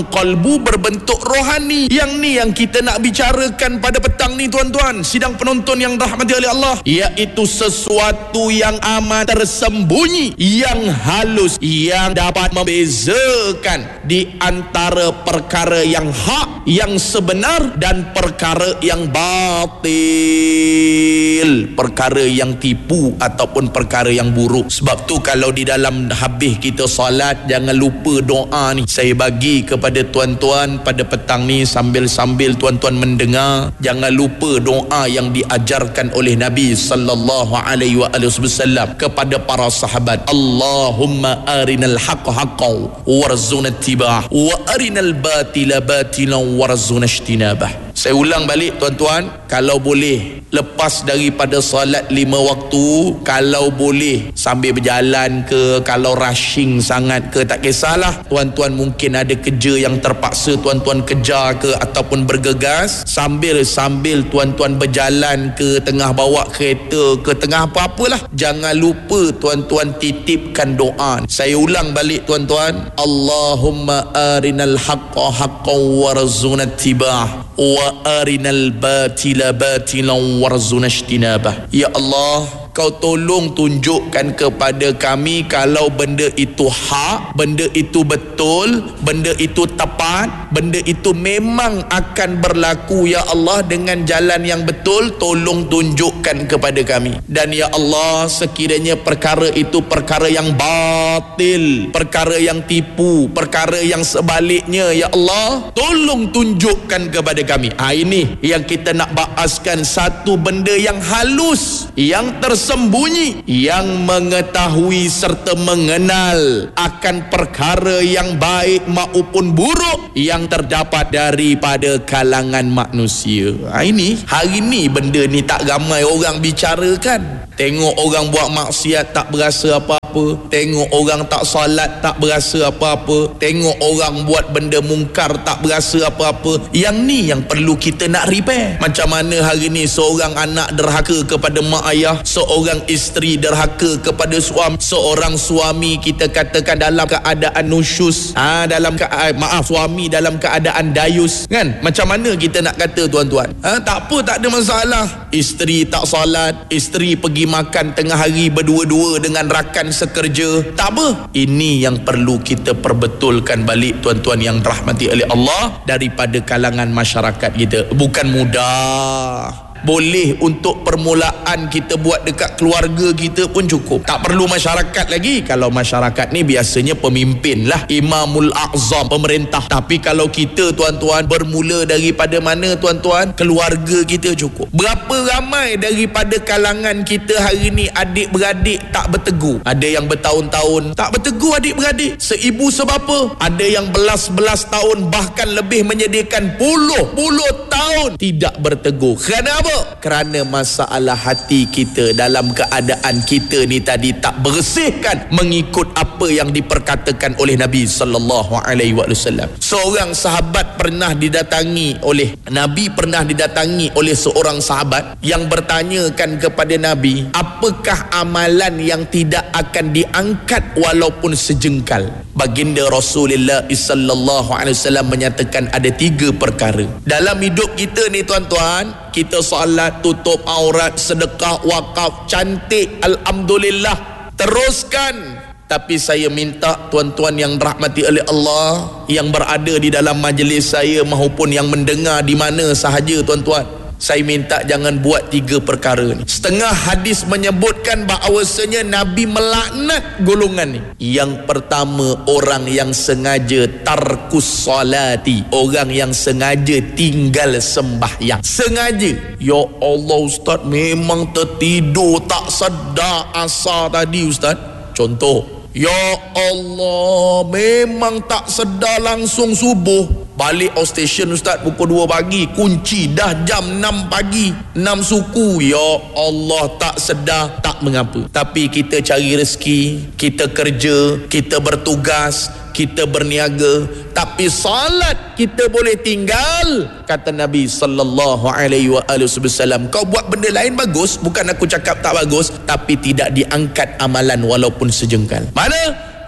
qalbu berbentuk rohani. Yang ni yang kita nak bicarakan pada petang ni tuan-tuan, sidang penonton yang rahmati oleh Allah, iaitu sesuatu yang amat tersembunyi, yang halus, yang dapat membezakan di antara perkara yang hak, yang sebenar, dan perkara yang batil, perkara yang tipu ataupun perkara yang buruk. Sebab tu kalau di dalam habis kita salat, jangan lupa doa ni. Saya bagi kepada tuan-tuan pada petang ni, sambil-sambil tuan-tuan mendengar, jangan lupa doa yang diajarkan oleh Nabi sallallahu alaihi wasallam kepada para sahabat. Allahumma arinal haqqa haqqan warzuqna ittiba'ah wa arinal batila batilan warzuqna ijtinabah. Saya ulang balik tuan-tuan, kalau boleh lepas daripada solat 5 waktu, kalau boleh sambil berjalan ke, kalau rushing sangat ke, tak kisahlah. Tuan-tuan mungkin ada kerja yang terpaksa tuan-tuan kejar ke ataupun bergegas, sambil tuan-tuan berjalan ke, tengah bawa kereta ke, tengah apa-apalah, jangan lupa tuan-tuan titipkan doa. Saya ulang balik tuan-tuan, Allahumma arinal haqqa haqqan warzuqna ittiba'ah wa arinal batila batilan warzuqna ijtinabah. Ya Allah, Kau tolong tunjukkan kepada kami kalau benda itu hak, benda itu betul, benda itu tepat, benda itu memang akan berlaku ya Allah dengan jalan yang betul, tolong tunjukkan kepada kami. Dan ya Allah, sekiranya perkara itu perkara yang batil, perkara yang tipu, perkara yang sebaliknya, ya Allah, tolong tunjukkan kepada kami. Ini yang kita nak bahaskan, satu benda yang halus, yang tersembunyi, yang mengetahui serta mengenal akan perkara yang baik maupun buruk yang terdapat daripada kalangan manusia. Ini hari ni benda ni tak ramai orang bicarakan. Tengok orang buat maksiat tak berasa apa-apa, tengok orang tak salat tak berasa apa-apa, tengok orang buat benda mungkar tak berasa apa-apa. Yang ni yang perlu kita nak repair. Macam mana hari ni seorang anak derhaka kepada mak ayah, seorang isteri derhaka kepada suami, seorang suami kita katakan dalam keadaan nusyus, suami dalam keadaan dayus, kan? Macam mana kita nak kata tuan-tuan? Tak apa, tak ada masalah. Isteri tak salat, isteri pergi makan tengah hari berdua-dua dengan rakan sekerja, tak apa. Ini yang perlu kita perbetulkan balik tuan-tuan yang rahmati oleh Allah daripada kalangan masyarakat kita. Bukan mudah. Boleh untuk permulaan kita buat dekat keluarga kita pun cukup, tak perlu masyarakat lagi. Kalau masyarakat ni biasanya pemimpin lah, Imamul A'zam, pemerintah. Tapi kalau kita tuan-tuan, bermula daripada mana tuan-tuan? Keluarga kita cukup. Berapa ramai daripada kalangan kita hari ni adik-beradik tak bertegur? Ada yang bertahun-tahun tak bertegur adik-beradik, seibu sebapa. Ada yang belas-belas tahun, bahkan lebih menyediakan puluh tahun tidak bertegur. Kerana apa? Kerana masalah hati kita dalam keadaan kita ni tadi tak bersihkan mengikut apa yang diperkatakan oleh Nabi sallallahu alaihi wasallam. Seorang sahabat pernah didatangi oleh Nabi, pernah didatangi oleh seorang sahabat yang bertanyakan kepada Nabi, apakah amalan yang tidak akan diangkat walaupun sejengkal? Baginda Rasulullah sallallahu alaihi wasallam menyatakan ada 3 perkara. Dalam hidup kita ni tuan-tuan, kita salat, tutup aurat, sedekah, wakaf, cantik, alhamdulillah, teruskan. Tapi saya minta tuan-tuan yang rahmati oleh Allah, yang berada di dalam majlis saya maupun yang mendengar di mana sahaja tuan-tuan, saya minta jangan buat 3 perkara ni. Setengah hadis menyebutkan bahawasanya Nabi melaknat golongan ni. Yang pertama, orang yang sengaja tarkus salati, orang yang sengaja tinggal sembahyang. Sengaja. Ya Allah Ustaz, memang tertidur tak sedar asar tadi Ustaz. Contoh, ya Allah, memang tak sedar langsung subuh. Balik outstation Ustaz pukul 2 pagi, kunci dah jam 6 pagi, 6 suku. Ya Allah, tak sedar, tak mengapa. Tapi kita cari rezeki, kita kerja, kita bertugas, kita berniaga, tapi salat kita boleh tinggal. Kata Nabi sallallahu alaihi wasallam, kau buat benda lain bagus, bukan aku cakap tak bagus, tapi tidak diangkat amalan walaupun sejengkal. Mana?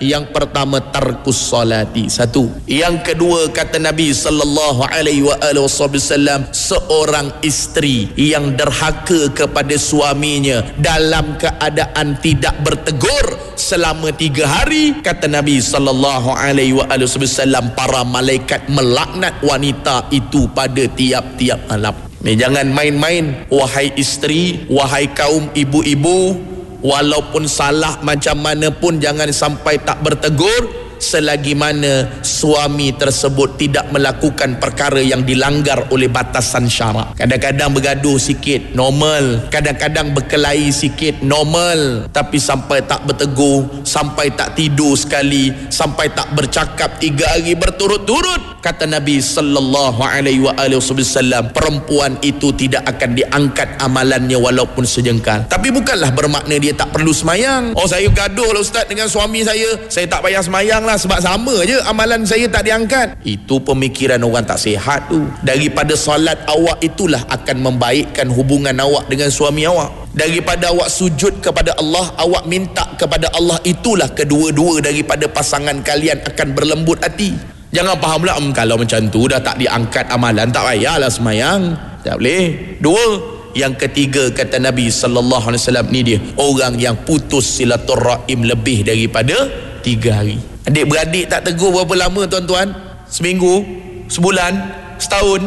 Yang pertama tarkus salati, satu. Yang kedua kata Nabi sallallahu alaihi wasallam, seorang isteri yang derhaka kepada suaminya dalam keadaan tidak bertegur selama 3 hari, kata Nabi sallallahu alaihi wasallam, para malaikat melaknat wanita itu pada tiap-tiap malam. Ni jangan main-main wahai isteri, wahai kaum ibu-ibu, walaupun salah macam mana pun jangan sampai tak bertegur selagi mana suami tersebut tidak melakukan perkara yang dilanggar oleh batasan syarak. Kadang-kadang bergaduh sikit normal, kadang-kadang berkelahi sikit normal, tapi sampai tak bertegur, sampai tak tidur sekali, sampai tak bercakap 3 hari berturut-turut, kata Nabi sallallahu alaihi wasallam, perempuan itu tidak akan diangkat amalannya walaupun sejengkal. Tapi bukanlah bermakna dia tak perlu semayang. Oh, saya gaduh lah ustaz dengan suami saya tak payah semayang lah sebab sama je amalan saya tak diangkat. Itu pemikiran orang tak sihat tu. Daripada solat awak itulah akan membaikkan hubungan awak dengan suami awak. Daripada awak sujud kepada Allah, awak minta kepada Allah, itulah kedua-dua daripada pasangan kalian akan berlembut hati. Jangan faham pula kalau macam tu dah tak diangkat amalan, tak payahlah semayang. Tak boleh. 2. Yang ketiga kata Nabi sallallahu alaihi wasallam, ni dia orang yang putus silaturrahim lebih daripada 3 hari. Adik-beradik tak tegur berapa lama tuan-tuan? Seminggu, sebulan, setahun,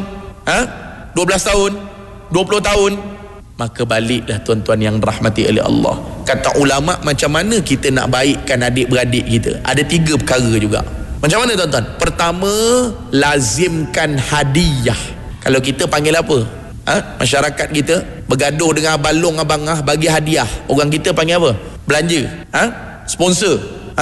12 tahun, 20 tahun. Maka baliklah tuan-tuan yang rahmati oleh Allah. Kata ulama, macam mana kita nak baikkan adik-beradik kita? Ada 3 perkara juga. Macam mana tuan-tuan? Pertama, lazimkan hadiah. Kalau kita panggil apa? Masyarakat kita bergaduh dengan abang long, abang bagi hadiah. Orang kita panggil apa? Belanja. Sponsor.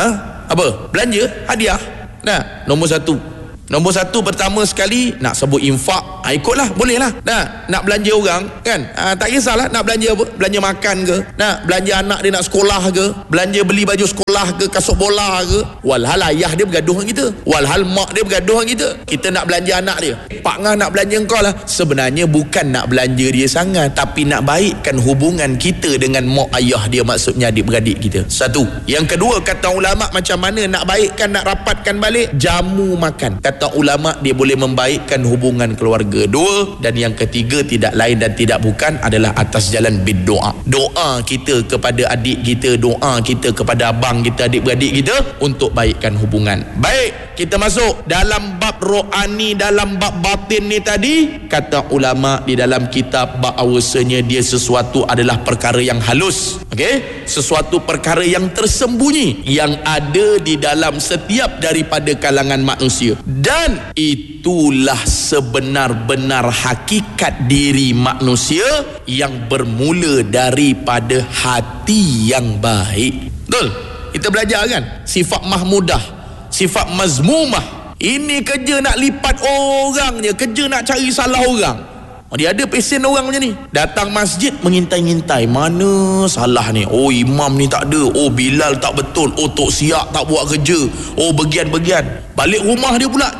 Apa? Belanja, hadiah. Nah, nombor 1. Nombor 1 pertama sekali nak sebut infak, ikutlah, boleh lah. Nah, nak belanja orang kan, tak kisahlah nak belanja apa, belanja makan ke, nak belanja anak dia nak sekolah ke, belanja beli baju sekolah ke, kasut bola ke, walhal ayah dia bergaduh dengan kita, walhal mak dia bergaduh dengan kita, kita nak belanja anak dia, Pak Ngah nak belanja engkau lah. Sebenarnya bukan nak belanja dia sangat, tapi nak baikkan hubungan kita dengan mak ayah dia, maksudnya adik-beradik kita. 1. Yang kedua kata ulama, macam mana nak baikkan, nak rapatkan balik? Jamu makan. Kata ulama, dia boleh membaikkan hubungan keluarga. 2. Dan yang ketiga tidak lain dan tidak bukan adalah atas jalan berdoa. Doa kita kepada adik kita, doa kita kepada abang kita, adik-beradik kita untuk baikkan hubungan. Baik, kita masuk dalam bab rohani, dalam bab batin ni tadi. Kata ulama di dalam kitab, bahawasanya dia sesuatu adalah perkara yang halus, okey, sesuatu perkara yang tersembunyi yang ada di dalam setiap daripada kalangan manusia. Dan itulah sebenar-benar hakikat diri manusia yang bermula daripada hati yang baik. Betul? Kita belajar kan? Sifat mahmudah, sifat mazmumah. Ini kerja nak lipat orang je, kerja nak cari salah orang. Dia ada pesen orang macam ni. Datang masjid mengintai-ngintai, mana salah ni? Oh, imam ni tak ada. Oh, Bilal tak betul. Oh, Tok Siak tak buat kerja. Oh, bagian-bagian. Balik rumah dia pula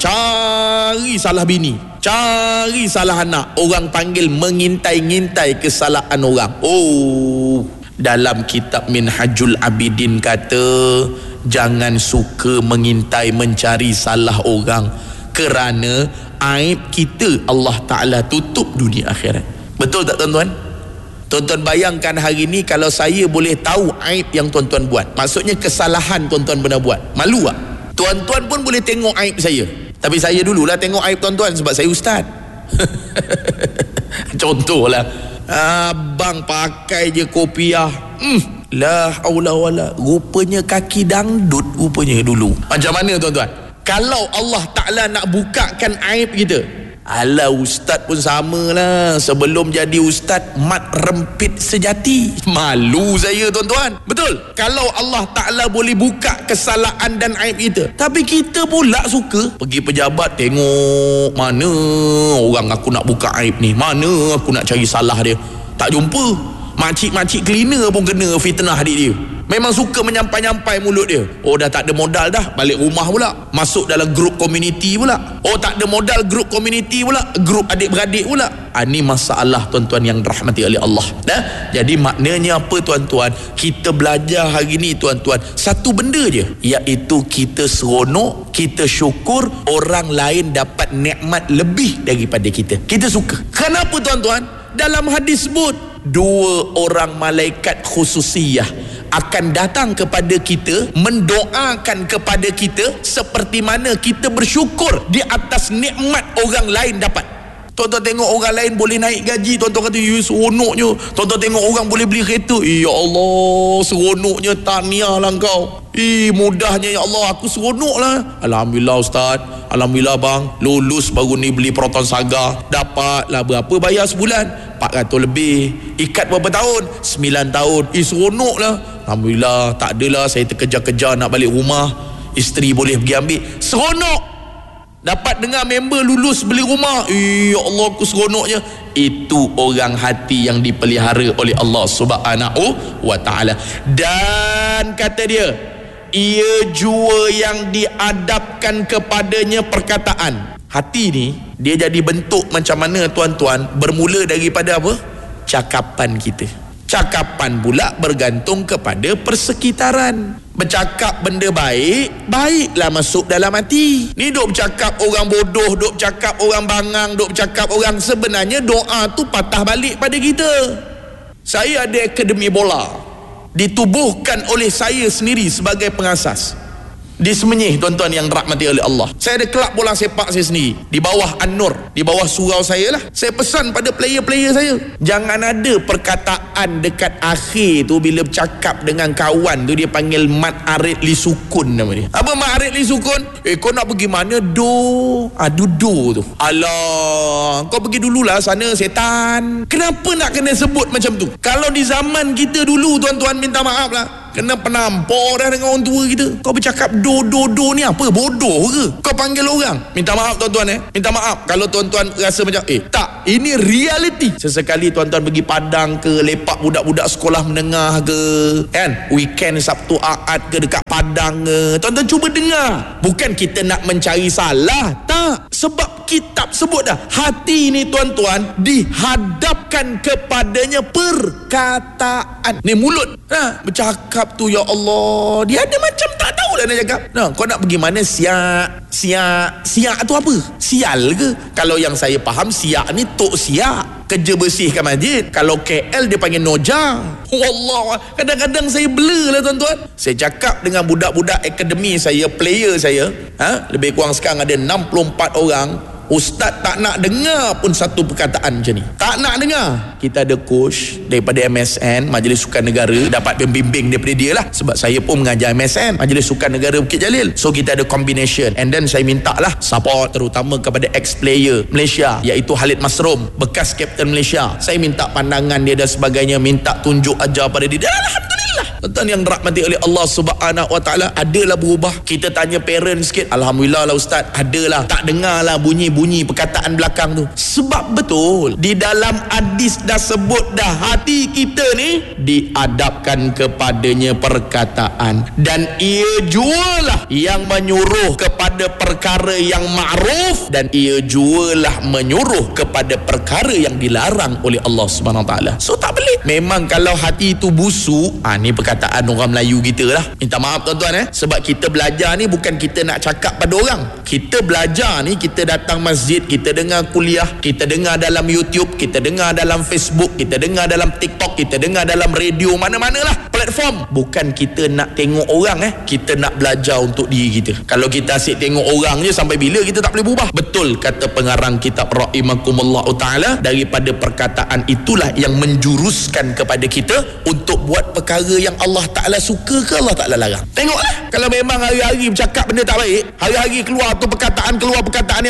cari salah bini, cari salah anak. Orang panggil mengintai-ngintai kesalahan orang. Oh, dalam kitab Minhajul Abidin kata, jangan suka mengintai mencari salah orang, kerana aib kita Allah Ta'ala tutup dunia akhirat. Betul tak tuan-tuan? Tuan-tuan bayangkan hari ni kalau saya boleh tahu aib yang tuan-tuan buat, maksudnya kesalahan tuan-tuan pernah buat, malu tak? Tuan-tuan pun boleh tengok aib saya, tapi saya dululah tengok aib tuan-tuan sebab saya ustaz. Contohlah, abang pakai je kopiah, la haula wala, rupanya kaki dangdut rupanya dulu. Macam mana tuan-tuan? Kalau Allah Ta'ala nak bukakan aib kita, alah, ustaz pun samalah, sebelum jadi ustaz mat rempit sejati. Malu saya tuan-tuan. Betul? Kalau Allah Ta'ala boleh buka kesalahan dan aib kita, tapi kita pula suka pergi pejabat, tengok mana orang aku nak buka aib ni, mana aku nak cari salah dia, tak jumpa. Makcik-makcik cleaner pun kena fitnah adik dia. Memang suka menyampai-nyampai mulut dia. Oh, dah tak ada modal dah, balik rumah pula, masuk dalam grup community pula. Oh, tak ada modal, grup community pula, grup adik-beradik pula. Ini masalah tuan-tuan yang dirahmati oleh Allah. Jadi maknanya apa tuan-tuan? Kita belajar hari ni tuan-tuan, satu benda je, iaitu kita seronok, kita syukur orang lain dapat nikmat lebih daripada kita. Kita suka. Kenapa tuan-tuan? Dalam hadis sebut, 2 orang malaikat khususiyah akan datang kepada kita, mendoakan kepada kita seperti mana kita bersyukur di atas nikmat orang lain dapat. Tuan-tuan tengok orang lain boleh naik gaji, tuan-tuan kata, ya seronoknya. Tuan-tuan tengok orang boleh beli kereta, ya Allah seronoknya, tahniah lah kau. Mudahnya ya Allah, aku seronok lah. Alhamdulillah Ustaz, alhamdulillah bang, lulus baru ni beli Proton Saga, dapat lah berapa bayar sebulan? 400 lebih. Ikat berapa tahun? 9 tahun. Seronok lah. Alhamdulillah, tak adalah saya terkejar-kejar nak balik rumah, isteri boleh pergi ambil. Seronok. Dapat dengar member lulus beli rumah, ya Allah aku seronoknya. Itu orang hati yang dipelihara oleh Allah Subhanahu wa ta'ala. Dan kata dia, ia jua yang diadapkan kepadanya perkataan. Hati ni dia jadi bentuk macam mana tuan-tuan? Bermula daripada apa? Cakapan kita. Cakapan pula bergantung kepada persekitaran. Bercakap benda baik, baiklah masuk dalam hati. Ni duk bercakap orang bodoh, duk bercakap orang bangang, duk bercakap orang, sebenarnya doa tu patah balik pada kita. Saya ada akademi bola, ditubuhkan oleh saya sendiri sebagai pengasas di Semenyih, tuan-tuan yang dirahmati oleh Allah. Saya ada kelab bola sepak saya sendiri di bawah An-Nur, di bawah surau saya lah. Saya pesan pada player-player saya, jangan ada perkataan dekat akhir tu bila bercakap dengan kawan tu dia panggil mat arid li sukun nama dia. Apa mat arid li sukun? Kau nak pergi mana? Do tu. Alah, kau pergi dululah sana setan. Kenapa nak kena sebut macam tu? Kalau di zaman kita dulu tuan-tuan, minta maaf lah, kena penampor dah dengan orang tua kita. Kau bercakap do ni apa? Bodoh ke? Kau panggil orang. Minta maaf tuan-tuan minta maaf kalau tuan-tuan rasa macam tak, ini reality. Sesekali tuan-tuan pergi Padang ke, lepak budak-budak sekolah menengah ke, kan, weekend Sabtu Ahad ke dekat Padang ke, tuan-tuan cuba dengar. Bukan kita nak mencari salah, tak. Sebab kitab sebut dah, hati ni tuan-tuan dihadapkan kepadanya perkataan. Ni mulut bercakap tu, ya Allah, dia ada macam tak tahulah nak cakap. Kau nak pergi mana? Siak tu apa? Sial ke? Kalau yang saya faham, siak ni tok siak, kerja bersihkan masjid. Kalau KL dia panggil noja. Wallah, kadang-kadang saya blur lah tuan-tuan. Saya cakap dengan budak-budak akademi saya, player saya, lebih kurang sekarang ada 64 orang. Ustaz tak nak dengar pun satu perkataan macam ni, tak nak dengar. Kita ada coach daripada MSN, Majlis Sukan Negara, dapat pembimbing daripada dia lah, sebab saya pun mengajar MSN, Majlis Sukan Negara Bukit Jalil. So kita ada combination, and then saya minta lah support terutama kepada ex-player Malaysia, iaitu Khalid Masrum, bekas Kapten Malaysia. Saya minta pandangan dia dan sebagainya, minta tunjuk ajar pada dia. Dan alhamdulillah tuan-tuan yang dirahmati oleh Allah Subhanahu wa ta'ala, adalah berubah. Kita tanya parents sikit, alhamdulillah lah Ustaz, adalah tak dengar lah bunyi perkataan belakang tu. Sebab betul di dalam hadis dah sebut dah, hati kita ni diadapkan kepadanya perkataan, dan ia jualah yang menyuruh kepada perkara yang ma'ruf, dan ia jualah menyuruh kepada perkara yang dilarang oleh Allah Subhanahu wa ta'ala. So tak boleh. Memang kalau hati itu busuk, ni perkataan orang Melayu kita lah, minta maaf tuan-tuan sebab kita belajar ni bukan kita nak cakap pada orang. Kita belajar ni, kita datang masjid, kita dengar kuliah, kita dengar dalam YouTube, kita dengar dalam Facebook, kita dengar dalam TikTok, kita dengar dalam radio, mana-manalah platform. Bukan kita nak tengok orang kita nak belajar untuk diri kita. Kalau kita asyik tengok orang je, sampai bila kita tak boleh berubah? Betul kata pengarang kitab rahimakumullah ta'ala, daripada perkataan itulah yang menjuruskan kepada kita untuk buat perkara yang Allah Ta'ala suka ke Allah Ta'ala larang. Tengoklah, kalau memang hari-hari bercakap benda tak baik, hari-hari keluar perkataan yang tak baik,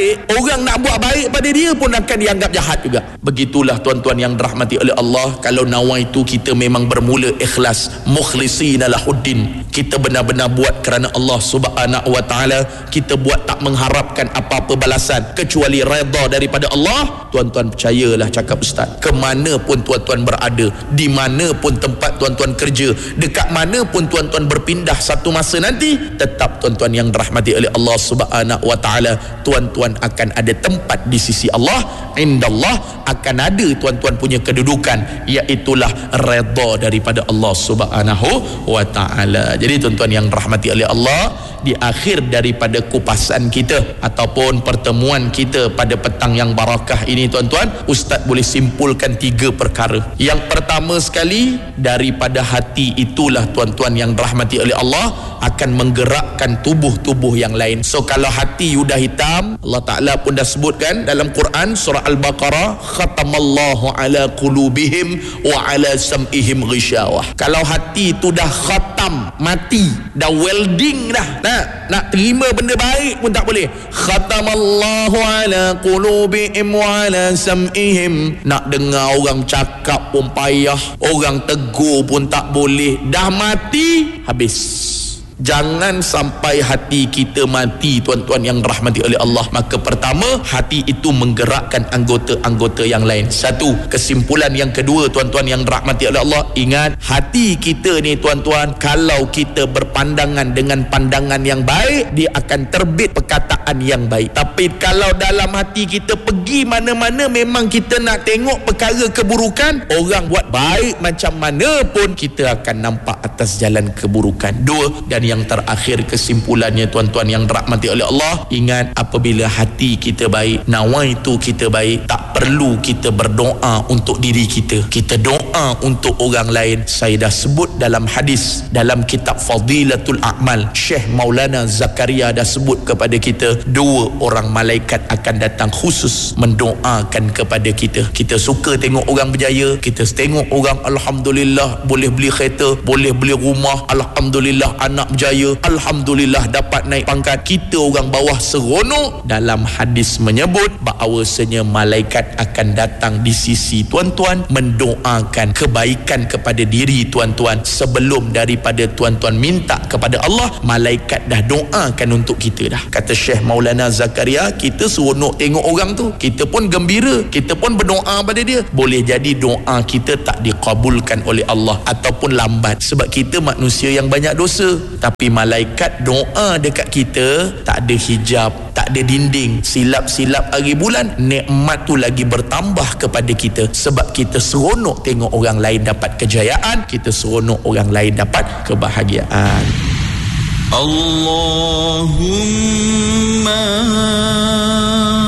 baik, orang nak buat baik pada dia pun akan dianggap jahat juga. Begitulah tuan-tuan yang dirahmati oleh Allah, kalau nawaitu kita memang bermula ikhlas, mukhlishina lahuddin, kita benar-benar buat kerana Allah Subhanahu wa taala, kita buat tak mengharapkan apa-apa balasan kecuali redha daripada Allah. Tuan-tuan percayalah cakap ustaz, ke mana pun tuan-tuan berada, di mana pun tempat tuan-tuan kerja, dekat mana pun tuan-tuan berpindah satu masa nanti, tetap tuan-tuan yang dirahmati oleh Allah Subhanahu wa taala, tuan-tuan akan ada tempat di sisi Allah. Indallah akan ada tuan-tuan punya kedudukan, iaitulah redha daripada Allah Subhanahu wa taala. Jadi tuan-tuan yang dirahmati oleh Allah, di akhir daripada kupasan kita ataupun pertemuan kita pada petang yang barakah ini tuan-tuan, ustaz boleh simpulkan 3 perkara. Yang pertama sekali, daripada hati itulah tuan-tuan yang dirahmati oleh Allah akan menggerakkan tubuh-tubuh yang lain. So kalau hati sudah hitam, Allah Ta'ala pun dah sebutkan dalam Quran surah Al-Baqarah, khatamallahu ala qulubihim wa ala sam'ihim ghishawah. Kalau hati itu dah khatam, mati, dah welding dah, nak terima benda baik pun tak boleh. Khatamallahu ala qulubihim wa ala sam'ihim, nak dengar orang cakap pun payah, orang tegur pun tak boleh, dah mati, habis. Jangan sampai hati kita mati tuan-tuan yang dirahmati oleh Allah. Maka pertama, hati itu menggerakkan anggota-anggota yang lain. Satu. Kesimpulan yang kedua tuan-tuan yang dirahmati oleh Allah, ingat, hati kita ni tuan-tuan, kalau kita berpandangan dengan pandangan yang baik, dia akan terbit perkataan yang baik. Tapi kalau dalam hati kita pergi mana-mana memang kita nak tengok perkara keburukan, orang buat baik macam mana pun kita akan nampak atas jalan keburukan. 2. Dan yang terakhir kesimpulannya tuan-tuan yang dirahmati oleh Allah, ingat, apabila hati kita baik, nawaitu kita baik, tak perlu kita berdoa untuk diri kita, kita doa untuk orang lain. Saya dah sebut dalam hadis dalam kitab Fadilatul A'mal, Syekh Maulana Zakaria dah sebut kepada kita, 2 orang malaikat akan datang khusus mendoakan kepada kita. Kita suka tengok orang berjaya, kita tengok orang alhamdulillah boleh beli kereta, boleh beli rumah, alhamdulillah anak berjaya, alhamdulillah dapat naik pangkat, kita orang bawah seronok. Dalam hadis menyebut bahawasanya malaikat akan datang di sisi tuan-tuan mendoakan kebaikan kepada diri tuan-tuan. Sebelum daripada tuan-tuan minta kepada Allah, malaikat dah doakan untuk kita dah. Kata Syekh Maulana Zakaria, kita seronok tengok orang tu, kita pun gembira, kita pun berdoa pada dia. Boleh jadi doa kita tak dikabulkan oleh Allah ataupun lambat sebab kita manusia yang banyak dosa. Tapi malaikat doa dekat kita, tak ada hijab, tak ada dinding, silap-silap hari bulan, nikmat tu lagi bertambah kepada kita sebab kita seronok tengok orang lain dapat kejayaan, kita seronok orang lain dapat kebahagiaan. Allahumma